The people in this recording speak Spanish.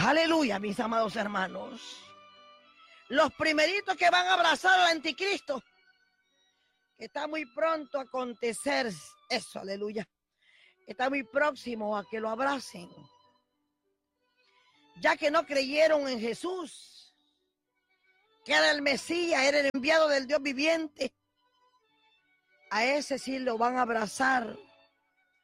Aleluya, mis amados hermanos. Los primeritos que van a abrazar al anticristo, que está muy pronto a acontecer eso, aleluya. Está muy próximo a que lo abracen. Ya que no creyeron en Jesús, que era el Mesías, era el enviado del Dios viviente, a ese sí lo van a abrazar